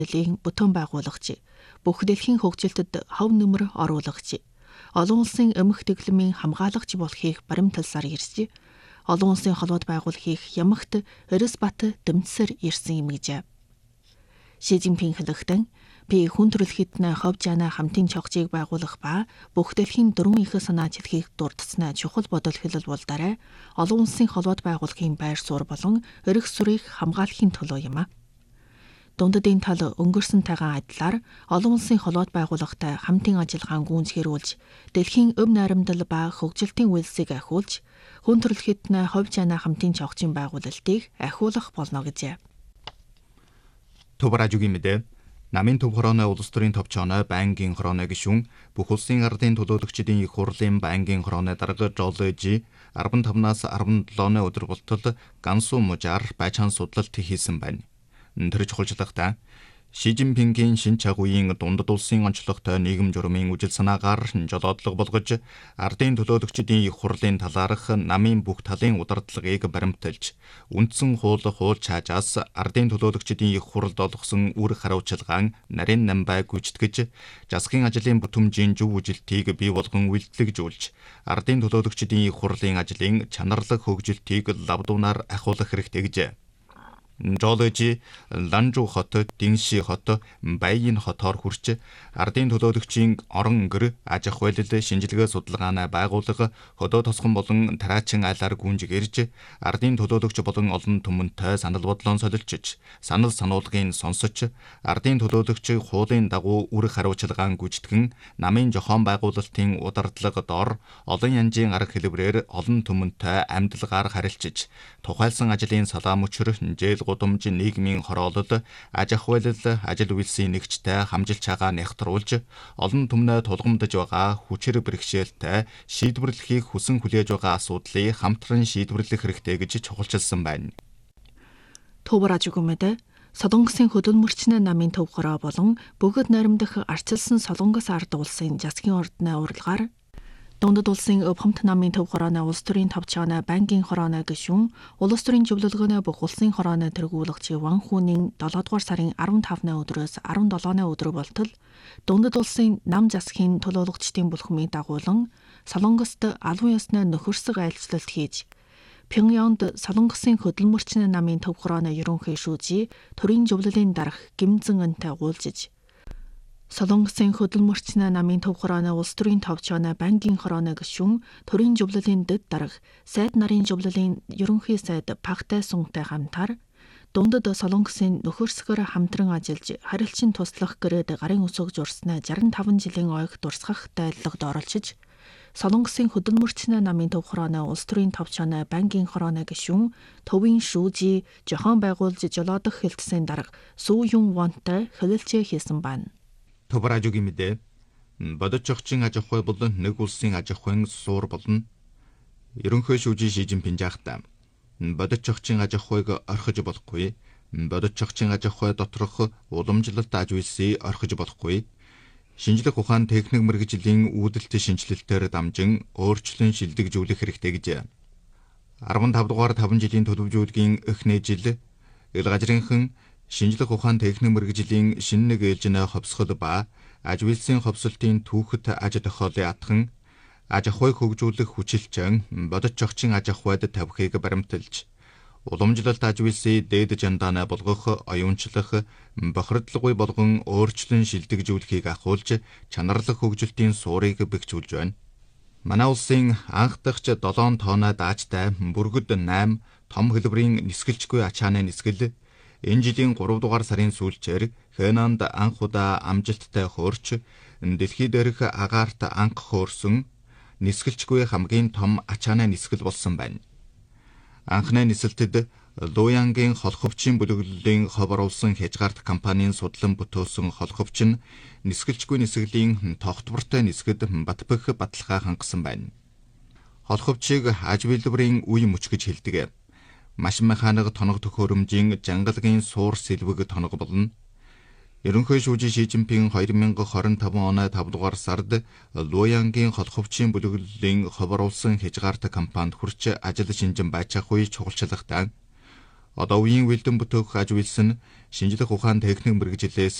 бүтээн байгуулагч, бүх дэлхийн хөгжилтөд хов нөмөр оруулагч, олон улсын өмнөх дэглэмийн хамгаалагч болохыг баримталсаар ирж, олон улсын холбоод байгуулахыг ямагт Эрс бат дэмжсээр ирсэн юм гэж. Ши Жинпин хэлэхдээ би хүн төрөлхтний хов жана хамтын чогчийг байгуулах ба бүх дэлхийн дөрвөн их санаач хэлхийг дурдсанаа чухал бодол хэлэл болдараа олон улсын холбоод байгуулахын байр суурь болон эрх сурыг хамгаалахын төлөө юм а. Дундадын тал өнгөрсөнтэйгээ адилаар олон улсын холбоод байгууллагатай хамтын ажиллагаан гүйцэтгүүлж, дэлхийн өв найрамдал ба хөгжилтийн үйлсийг ахиулж, хүн төрөлхтний хов жана хамтын чогчийн байгуулалтыг ахиулах болно гэж. Тубаражугийн мэдээ намын төв хорооны улс төрийн товчооны байнгын хорооны гишүүн бүх улсын ардын төлөөлөгчдийн их хурлын байнгын хорооны дарга Жолжи 15-наас 17-ны өдөр болтол Гансу мужаар байцаан судлалт хийсэн байна. Тэр чухалчлагтай Ши Жинпингийн шин чагуйн дундад улсын онцлогтой нийгэм журмын үжил санаагаар жолоодлого болгож ардын төлөөлөгчдийн их хурлын талаарх намын бүх талын удирдлагыг баримталж, үндсэн хууль чаажаас ардын төлөөлөгчдийн их хурлд олгосон үр хариуцлагаан нарийн намбай гүйцэтгэж, засгийн ажлын бүтэмжийн зөв үжилтийг бий болгон үйлчлэгжүүлж, ардын төлөөлөгчдийн их хурлын ажлын чанарлаг хөгжилтийг лавдуунаар ахиулах хэрэгтэй гэж. Жолжи Ланжу хот, Динши хот, Байин хотоор хүрч ардын төлөөлөгчийн орон өнгөр аж ахуй шинжилгээ судалгааны байгууллага хөдөө тосгон болон тараачин айлаар гүнжгэрж ардын төлөөлөгч болон олон түмэнтэй санал бодлон солилцож, санал сануулгын сонсож, ардын төлөөлөгч хуулийн дагуу үр хариуцлагаан гүйцэтгэн намын зохион байгуулалтын удирдлага доор олон янзын арга хэлбэрээр олон түмэнтэй амьдлагаар харилцаж, тухайлсан ажлын салаам өчр жээл гудамж нийгмийн хороолол аж ахуй ажил үйлсийн нэгжтэй хамжилж байгаа нягтруулж олон түмнээ тулгамдж байгаа хүчээр бэрхшээлтэй шийдвэрлэхийг хүсэн хүлээж байгаа асуудлыг хамтран шийдвэрлэх хэрэгтэй гэж чухалчилсан байна. Тубаражугмэд Солонгосын хөдөлмөрчнээ намын төв хороо болон бүгд найрамдах арчилсан Солонгос ард улсын засгийн ордны уралгаар Дундад улсын өв хамт намын төв хорооны улс төрийн товчооны байнгын хорооны гишүүн улс төрийн зөвлөлгөөний бүх улсын хорооны тэргүүлэгч Ван Хүнийн 7 дугаар сарын 15-ны өдрөөс 17-ны өдөр болтол Дундад улсын нам засгийн төлөөлөгчдийн бүлхмийн дагуулан Солонгост албан ёсны нөхөрсөг айлчлалт хийж Пхеньянд Солонгосын хөдөлмөрчнээ намын төв хорооны ерөнхий шүүжий төрийн зөвлөлийн дарга Гимзэн Энтэй уулзж Солонгосын хөдөлмөрчнээ намын төв хорооны улс төрийн товчооны байнгын хорооны гишүүн төрийн зөвлөлийн дэд дарга сайд нарын зөвлөлийн ерөнхий сайд Пагтай Сунтай хамтаар Дундад Солонгосын нөхөрсгөр хамтран ажиллаж харилцан туслах гэрээд гарын өсөг журснаа 65 жилийн ойг дурсгах дайллагад оролцож Солонгосын хөдөлмөрчнээ намын төв хорооны улс төрийн товчооны байнгын хорооны гишүүн төвийн шүүжий зохион байгуулж жолоодох хэлтсийн дарга Сүү Юн Вонтой хэлэлцээ хийсэн байна. Тубаражугийн мэдээ бодож зохицын аж ахуй бол нэг улсын аж ахуйн суур болно. Ерөнхий шүүжий Ши Жинпин жаахтаа бодож зохицын аж ахуйг орхиж болохгүй, бодож зохицын аж ахуй доторх уламжлалт аж үйлсийг орхиж болохгүй. Шинжлэх ухаан техник мэргэжлийн үүдэлт шинжилэлтээр дамжин өөрчлөн шилдэгжүүлэх хэрэгтэй гэж. 15 дугаар 5 жилийн төлөвлөжүүлгийн эхний жил ил газрынхан шинжлэх ухаан техник мэргэжлийн шинэ нэг ээлжинэ ховсгол ба аж үйлсийн ховсолтын түүхэд аж тохиолын атхан аж ахуйг хөгжүүлэх хүчилчэн бодож зохицын аж ахуйд тавихыг баримталж уламжлалт аж үйлсийн дээд жандаанаа болгох, оюунчлах, бохирдлоггүй болгон өөрчлөн шилдэгжүүлэхийг ахуулж чанарлах хөгжилтийн суурийг бэхжүүлж байна. Манай улсын анх дахь 7 тоноо даажтай бүргэд 8 том хэлбэрийн нисгэлжгүй ачааны нисгэл энэ жилийн 3 дугаар сарын сүүлчээр Хэнанд анх удаа амжилттай хөөрч дэлхий дээрх агаарт анх хөөрсөн нисгэлжгүй хамгийн том ачааны нисгэл болсон байна. Анхны нисэлтэд Луянгийн холховчин бүлэглэлийн хов оруулсан хязгаарт компанийн судлан бүтөөсөн холховч нь нисгэлжгүй нисгэлийн тогтвортой нисгэд батбэх баталгаа хангасан байна. Холховчийг аж билбэрийн үе мөч гэж хэлдэг. Машин механик тоног төхөөрөмжийн жангалагын суур сэлвэг тоног болно. Ерөнхий шүүжий Ши Жинпин 2025 оны 5 дугаар сард Луянгийн холховчин бүлэглэлийн хов оруулсан хязгаарт компанид хүрч ажил шинжин байцаах үе чухалчлагтай Одоо үеийн үлдэн бүтээх аж үйлс нь шинжлэх ухаан техник мэрэгжилээс